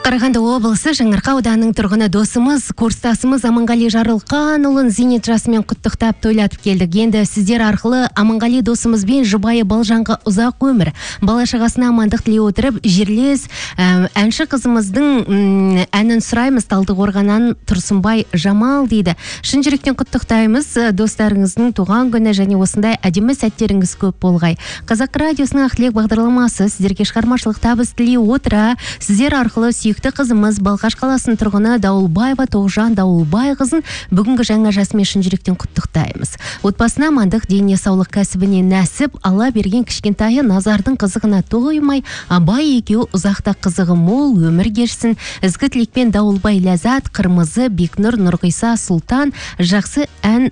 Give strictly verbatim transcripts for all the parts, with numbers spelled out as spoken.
Қарағанды облысы Жаңарқа ауданының тұрғыны досымыз, курстасымыз Аманғали Жарылқанұлын зейнет жасымен құттықтап тойлатып келдік. Енді сіздер арқылы Аманғали досымызбен жұбайы Балжанға ұзақ өмір, бала шағасына амандық тілей отырып, жерлес әнші қызымыздың әнін сұраймыз. Талдықорғаннан Тұрсынбай Жамал дейді. Шын жүректен құттықтаймыз, достарыңыздың туған күні және осындай әдемі сәттеріңіз көп болғай. Қазақ радиосының ақ тілек бағдарламасы сіздерге шығармашылық табыс тілей отыра, сіздер арқылы сүйікті қызымыз Балқаш қаласының тұрғыны Дауылбаева Тоғжан Дауылбай қызын бүгінгі жаңа жасымен шын жүректен құттықтаймыз. Отбасына амандық, дене саулық, кәсібіне нәсіп, Алла берген кішкентайы назардың қызығына тоймай, абай екеуі ұзақта қызығы мол өмір кешсін. Ізгі тілекпен Дауылбай Ләззат, Қырмызы, Бекнұр, Нұрғиса, Сұлтан жақсы ән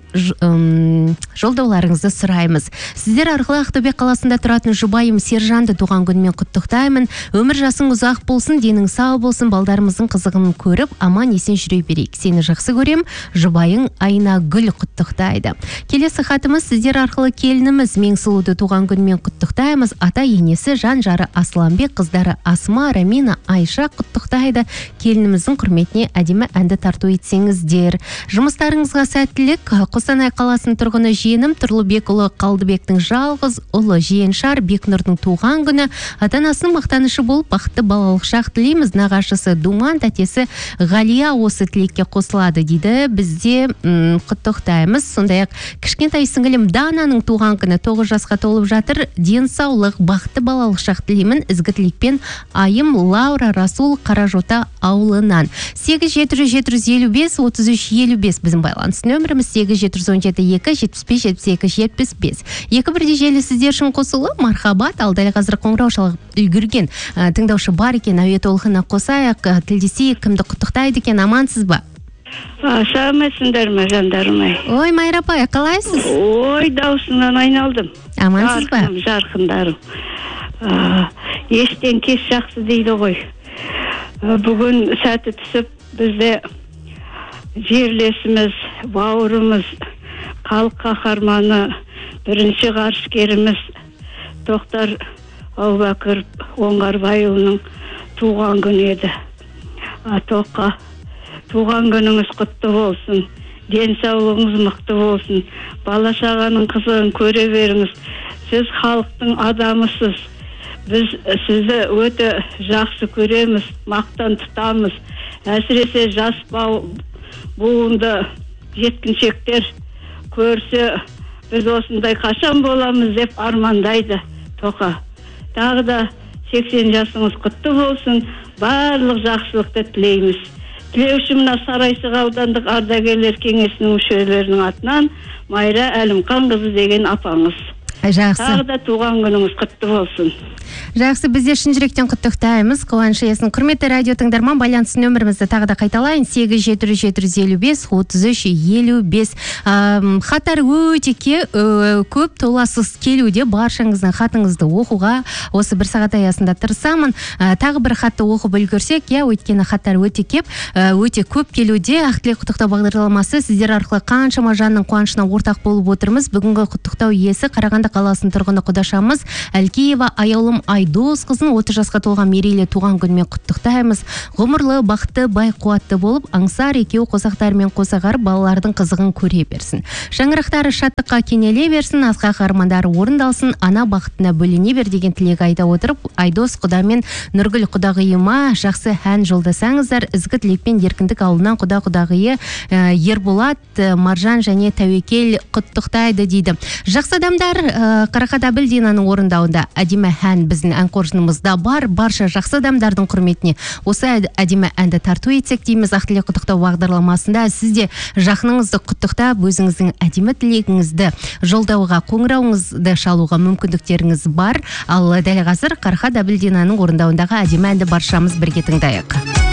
жолдауларыңызды сұраймыз. Сіздер арқылы Ақтөбе қаласында тұратын жұбайым Сержанды туған күнімен құттықтаймын. Өмір жасың ұзақ болсын, денің сау болсын, балдарымыздың қызығын көріп, аман есен жүре берейік. Сені жақсы көрем, жұбайың Айна Гүл құттықтайды. Келесі хатымыз сіздер арқылы келініміз Меңсұлуды туған күнімен құттықтаймыз. Ата енесі жан жары Асланбек, қыздары Асма, Рамина, Айша құттықтайды. Келініміздің құрметіне әдемі әнді тарту етсеңіздер. Жұмыстарыңызға сәттілік. Қостанай қаласының тұрғыны жиенім Тұрлыбекұлы Қалдыбектің жалғыз ұлы жиеншар Бекнұрдың туған күні. Ата-анасының мақтанышы болып, бақытты балалық шақ тілейміз. Нағашысы Думан, тәтесі Ғалия осы тілекке қосылады дейді. Бізде құттықтаймыз. Сондай-ақ кішкентай сіңілім Дананың туған күні тоғыз жасқа толып жатыр. Денсаулық, бақытты балалық шақ тілеймін. Ізгі тілекпен айым Лаура Расул Қаражота ауылынан. сегіз жеті жүз жеті жүз елу бес отыз үш елу бес біздің байланыс нөміріміз. Сегіз жеті жүз он жеті екі жетпіс бес жетпіс екі жетпіс бес. Екі бірде желі сіздер үшін қосылы. Мархабат, ал дәл қазір қоңырау шалып үлгерген тыңдаушы бар екен. Әуе толқына қосайық, тілдесейік, кімді құттықтайды екен, амансыз ба? Сәлеметсіңдер ме, жандарым ай? Ой, Майра апай, қалайсыз? Ой, даусынан айналдым. Амансыз ба? Жарқындарым. Естен кеш жақсы дейді ғой. Бүгін сәті түсіп, бізде жерлесіміз, бауырымыз, халық қаһарманы, бірінші ғарышкеріміз Тоқтар Әубәкір Оңғарбайұлының туған күні еді. Тоққа туған күніңіз құтты болсын, денсаулығыңыз мықты болсын, бала шағаның қызығын көре беріңіз. Сіз халықтың адамысыз. Біз сізді өте жақсы көреміз, мақтан тұтамыз. Әсіресе жас буынды жеткіншектер көрсе, біз осындай қашан боламыз деп армандайды Тоқа. Тағы да сексен жасыңыз құтты болсын, барлық жақсылықты тілейміз. Тілеуші мына Сарайсық аудандық ардагерлер кеңесінің мүшелерінің атынан Майра Әлімқанқызы деген апаңыз. Жақсы. Тағы да туған күніңіз құтты болсын. Жақсы, бізде шын жүректен құттықтаймыз. Қуаныш иесінің құрметті радио тыңдарман, байланыс нөмірімізді тағы да қайталайын. сегіз жеті жүз жеті жүз елу бес отыз үш елу бес. Хаттар өте көп, толассыз келуде. Баршаңыздың хатыңызды оқуға осы бір сағат аясында тырысамын. Тағы бір хатты оқып үлгерсек, я өйткені хаттар өте кеп, өте көп келуде. Ақ тілек құттықтау бағдарламасы сіздер арқылы қаншама жанның қуанышына ортақ болып отырмыз. Бүгінгі құттықтау иесі Қарағанды қаласының тұрғыны Құдашамыз Әлкеева Аяулым Айдос қызын отыз жасқа толған мерейлі туған күнімен құттықтаймыз. Ғұмырлы, бақытты, бай қуатты болып, аңсар екеу қосақтарымен қосағар балалардың қызығын көре берсін. Шаңырақтары шаттыққа кенеле берсін, асқақ армандары орындалсын, ана бақытына бөлене бер деген тілек айта отырып, Айдос құдамен Нұргүл құдағиыма жақсы ән жолдасаңыздар. Ізгі тілекпен Еркіндік ауылынан құда құдағиы Ерболат, Маржан және Тәуекел құттықтайды дейді. Жақсы адамдар, Қарақат Әбілдинаның орындауында әдемі ән біздің ән қоржынымызда бар. Барша жақсы адамдардың құрметіне осы әдемі әнді тарту етсек дейміз. Ақ тілек құттықтау бағдарламасында сізде жақыныңызды құттықтап, өзіңіздің әдемі тілегіңізді жолдауға, қоңырауыңызды шалуға мүмкіндіктеріңіз бар. Ал дәл қазір Қарақат Әбілдинаның орындауындағы әдемі әнді баршамыз бірге тыңдайық.